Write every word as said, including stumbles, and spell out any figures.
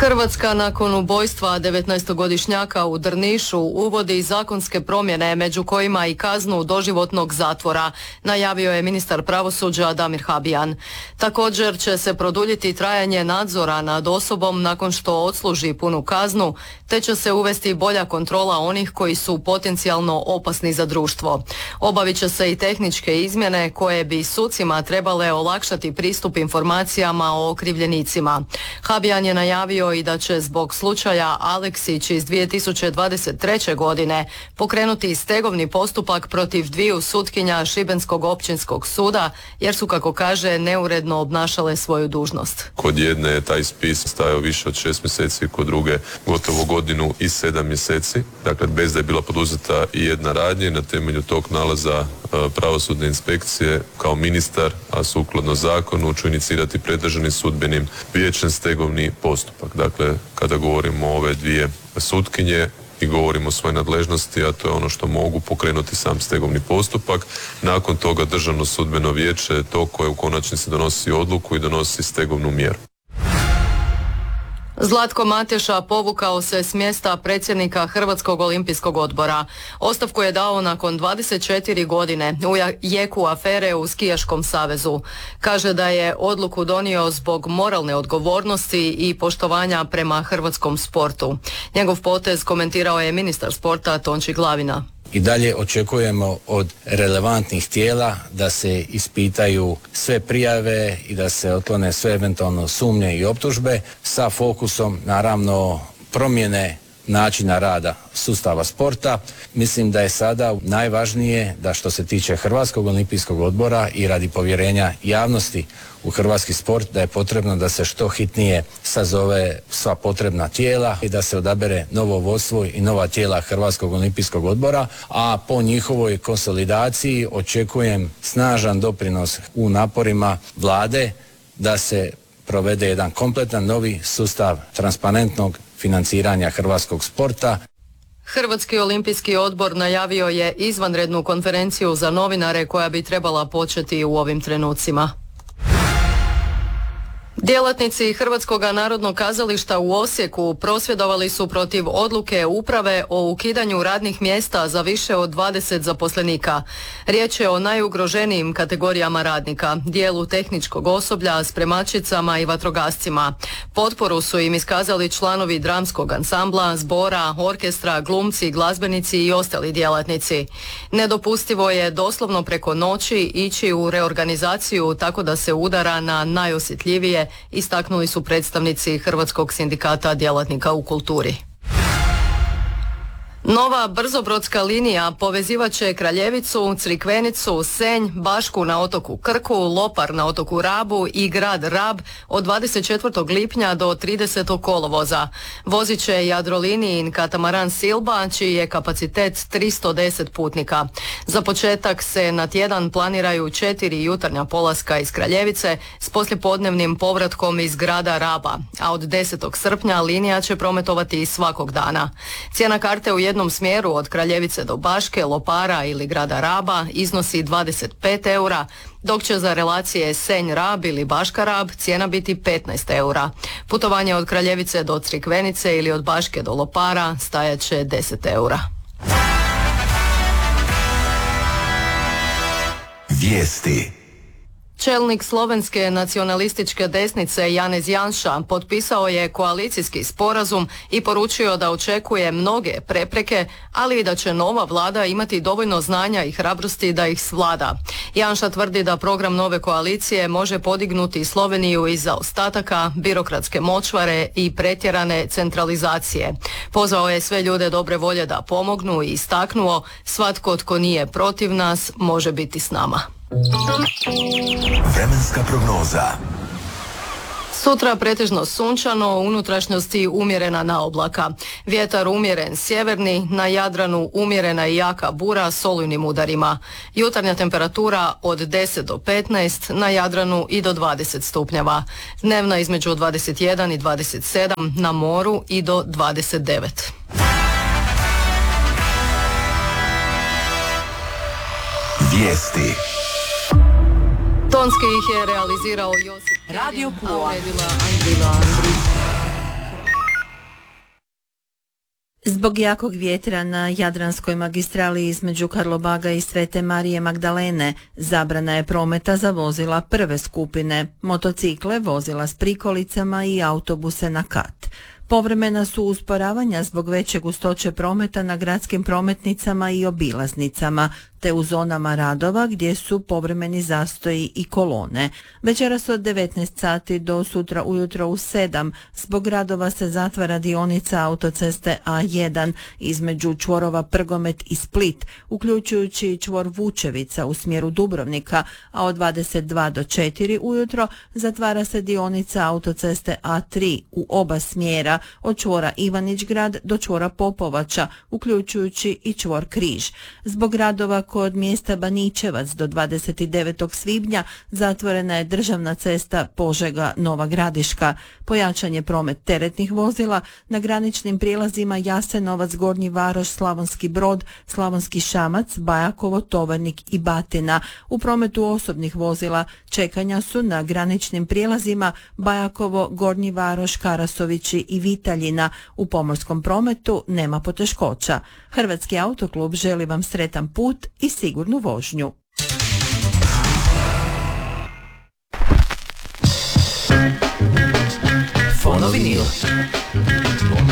Hrvatska nakon ubojstva devetnaestogodišnjaka u Drnišu uvodi zakonske promjene, među kojima i kaznu doživotnog zatvora, najavio je ministar pravosuđa Damir Habijan. Također će se produljiti trajanje nadzora nad osobom nakon što odsluži punu kaznu, te će se uvesti bolja kontrola onih koji su potencijalno opasni za društvo. Obavit će se i tehničke izmjene koje bi sucima trebale olakšati pristup informacijama o okrivljenicima. Habijan je najavio i da će zbog slučaja Aleksić iz dvije tisuće dvadeset treće. godine pokrenuti stegovni postupak protiv dviju sutkinja Šibenskog općinskog suda, jer su, kako kaže, neuredno obnašale svoju dužnost. Kod jedne je taj spis stajao više od šest mjeseci, kod druge gotovo godinu i sedam mjeseci. Dakle, bez da je bila poduzeta i jedna radnja. Na temelju tog nalaza pravosudne inspekcije kao ministar, a sukladno zakonu, ću inicirati pred Državnim sudbenim vijećem stegovni postupak. Dakle, kada govorimo o ove dvije sutkinje i govorimo o svojoj nadležnosti, a to je ono što mogu pokrenuti sam stegovni postupak. Nakon toga Državno sudbeno vijeće je to koje u konačnici donosi odluku i donosi stegovnu mjeru. Zlatko Mateša povukao se s mjesta predsjednika Hrvatskog olimpijskog odbora. Ostavku je dao nakon dvadeset četiri godine u jeku afere u Skijaškom savezu. Kaže da je odluku donio zbog moralne odgovornosti i poštovanja prema hrvatskom sportu. Njegov potez komentirao je ministar sporta Tonči Glavina. I dalje očekujemo od relevantnih tijela da se ispitaju sve prijave i da se otklone sve eventualno sumnje i optužbe sa fokusom naravno promjene načina rada sustava sporta. Mislim da je sada najvažnije da što se tiče Hrvatskog olimpijskog odbora i radi povjerenja javnosti u hrvatski sport, da je potrebno da se što hitnije sazove sva potrebna tijela i da se odabere novo vodstvo i nova tijela Hrvatskog olimpijskog odbora, a po njihovoj konsolidaciji očekujem snažan doprinos u naporima vlade da se provede jedan kompletan novi sustav transparentnog financiranja hrvatskog sporta. Hrvatski olimpijski odbor najavio je izvanrednu konferenciju za novinare koja bi trebala početi u ovim trenucima. Djelatnici Hrvatskog narodnog kazališta u Osijeku prosvjedovali su protiv odluke uprave o ukidanju radnih mjesta za više od dvadeset zaposlenika. Riječ je o najugroženijim kategorijama radnika, dijelu tehničkog osoblja, spremačicama i vatrogascima. Potporu su im iskazali članovi dramskog ansambla, zbora, orkestra, glumci, glazbenici i ostali djelatnici. Nedopustivo je doslovno preko noći ići u reorganizaciju tako da se udara na najosjetljivije, istaknuli su predstavnici Hrvatskog sindikata djelatnika u kulturi. Nova brzobrodska linija povezivat će Kraljevicu, Crikvenicu, Senj, Bašku na otoku Krku, Lopar na otoku Rabu i grad Rab od dvadeset četvrtog lipnja do tridesetog kolovoza. Vozit će Jadrolinijin katamaran Silba, čiji je kapacitet tristo deset putnika. Za početak se na tjedan planiraju četiri jutarnja polaska iz Kraljevice s poslijepodnevnim povratkom iz grada Raba, a od desetog srpnja linija će prometovati i svakog dana. Cijena karte u jednom smjeru od Kraljevice do Baške, Lopara ili grada Raba iznosi dvadeset pet eura, dok će za relacije Senj-Rab ili Baška-Rab cijena biti petnaest eura. Putovanje od Kraljevice do Crikvenice ili od Baške do Lopara stajat će deset eura. Vijesti. Čelnik slovenske nacionalističke desnice Janez Janša potpisao je koalicijski sporazum i poručio da očekuje mnoge prepreke, ali i da će nova vlada imati dovoljno znanja i hrabrosti da ih svlada. Janša tvrdi da program nove koalicije može podignuti Sloveniju iz zaostataka, birokratske močvare i pretjerane centralizacije. Pozvao je sve ljude dobre volje da pomognu i istaknuo: svatko tko nije protiv nas može biti s nama. Vremenska prognoza. Sutra pretežno sunčano, u unutrašnjosti umjerena naoblaka. Vjetar umjeren sjeverni, na Jadranu umjerena i jaka bura s olujnim udarima. Jutarnja temperatura od deset do petnaest, na Jadranu i do dvadeset stupnjeva. Dnevna između dvadeset jedan i dvadeset sedam, na moru i do dvadeset devet. Vijesti. Tonski ih je realizirao Josip Radio Pula. a uredila Andrila Andrić. Zbog jakog vjetra na Jadranskoj magistrali između Karlobaga i Svete Marije Magdalene zabrana je prometa za vozila prve skupine, motocikle, vozila s prikolicama i autobuse na kat. Povremena su usporavanja zbog veće gustoće prometa na gradskim prometnicama i obilaznicama, te u zonama radova gdje su povremeni zastoji i kolone. Večeras od devetnaest sati do sutra ujutro u sedam zbog radova se zatvara dionica autoceste A jedan između čvorova Prgomet i Split, uključujući čvor Vučevica u smjeru Dubrovnika, a od dvadeset dva do četiri ujutro zatvara se dionica autoceste A tri u oba smjera od čvora Ivanić-grad do čvora Popovača, uključujući i čvor Križ. Zbog radova kod mjesta Baničevac do dvadeset devetog svibnja zatvorena je državna cesta Požega-Nova Gradiška. Pojačan je promet teretnih vozila na graničnim prijelazima Jasenovac, Gornji Varoš, Slavonski Brod, Slavonski Šamac, Bajakovo, Tovarnik i Batina. U prometu osobnih vozila čekanja su na graničnim prijelazima Bajakovo, Gornji Varoš, Karasovići i Vitaljina. U pomorskom prometu nema poteškoća. Hrvatski autoklub želi vam sretan put i sigurnu vožnju. Fonovinil.